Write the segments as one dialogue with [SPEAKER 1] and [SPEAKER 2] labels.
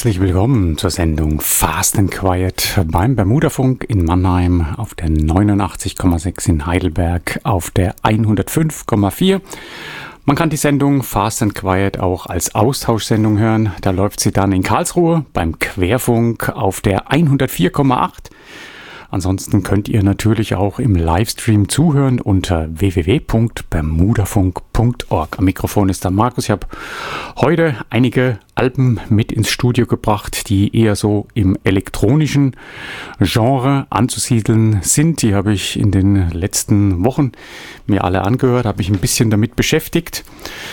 [SPEAKER 1] Herzlich willkommen zur Sendung Fast and Quiet beim Bermudafunk in Mannheim auf der 89,6 in Heidelberg auf der 105,4. Man kann die Sendung Fast and Quiet auch als Austauschsendung hören. Da läuft sie dann in Karlsruhe beim Querfunk auf der 104,8. Ansonsten könnt ihr natürlich auch im Livestream zuhören unter www.bermudafunk.org. Am Mikrofon ist der Markus. Ich habe heute einige Alben mit ins Studio gebracht, die eher so im elektronischen Genre anzusiedeln sind. Die habe ich in den letzten Wochen mir alle angehört, habe mich ein bisschen damit beschäftigt.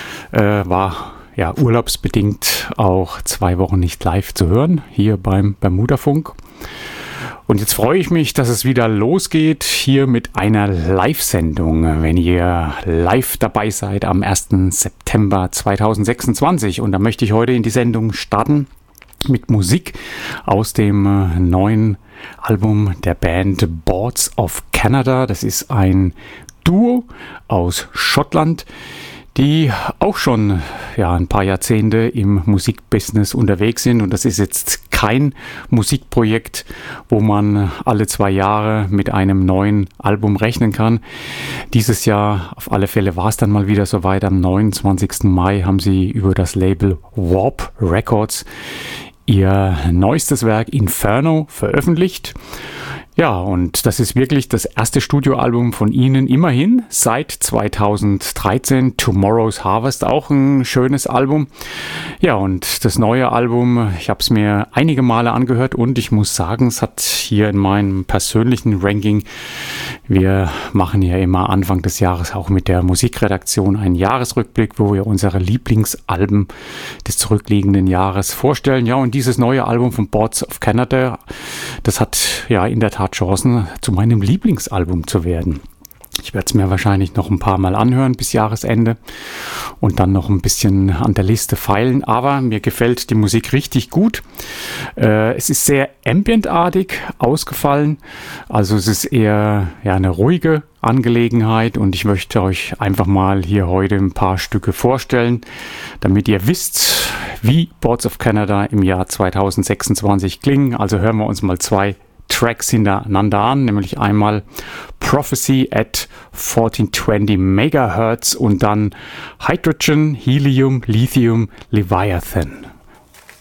[SPEAKER 1] War ja urlaubsbedingt auch 2 Wochen nicht live zu hören, hier beim Bermudafunk. Und jetzt freue ich mich, dass es wieder losgeht hier mit einer Live-Sendung, wenn ihr live dabei seid am 1. September 2026. Und da möchte ich heute in die Sendung starten mit Musik aus dem neuen Album der Band Boards of Canada. Das ist ein Duo aus Schottland, die auch schon ein paar Jahrzehnte im Musikbusiness unterwegs sind. Und das ist jetzt kein Musikprojekt, wo man alle 2 Jahre mit einem neuen Album rechnen kann. Dieses Jahr auf alle Fälle war es dann mal wieder soweit. Am 29. Mai haben sie über das Label Warp Records ihr neuestes Werk Inferno veröffentlicht. Ja, und das ist wirklich das erste Studioalbum von ihnen, immerhin seit 2013. Tomorrow's Harvest, auch ein schönes Album. Ja, und das neue Album, ich habe es mir einige Male angehört und ich muss sagen, es hat hier in meinem persönlichen Ranking, wir machen ja immer Anfang des Jahres auch mit der Musikredaktion einen Jahresrückblick, wo wir unsere Lieblingsalben des zurückliegenden Jahres vorstellen. Ja, und dieses neue Album von Boards of Canada, das hat ja in der Tat Chancen, zu meinem Lieblingsalbum zu werden. Ich werde es mir wahrscheinlich noch ein paar Mal anhören bis Jahresende und dann noch ein bisschen an der Liste feilen. Aber mir gefällt die Musik richtig gut. Es ist sehr ambientartig ausgefallen. Also es ist eher eine ruhige Angelegenheit und ich möchte euch einfach mal hier heute ein paar Stücke vorstellen, damit ihr wisst, wie Boards of Canada im Jahr 2026 klingen. Also hören wir uns mal 2 Tracks hintereinander an, nämlich einmal Prophecy at 1420 Megahertz und dann Hydrogen, Helium, Lithium, Leviathan.